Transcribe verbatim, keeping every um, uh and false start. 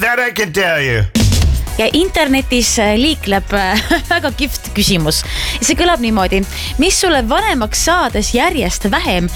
that I can tell you. Ja internetis liikleb väga kihvt küsimus. See kõlab niimoodi. Mis sulle vanemaks saades järjest vähem